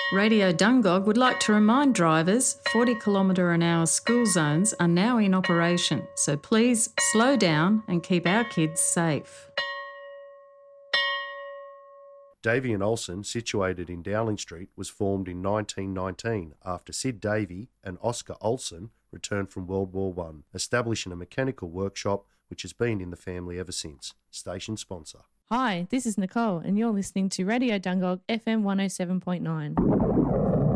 Radio Dungog would like to remind drivers 40km/h school zones are now in operation, so please slow down and keep our kids safe. Davey and Olsen, situated in Dowling Street, was formed in 1919 after Sid Davey and Oscar Olsen returned from World War I, establishing a mechanical workshop which has been in the family ever since. Station sponsor. Hi, this is Nicole and you're listening to Radio Dungog FM 107.9.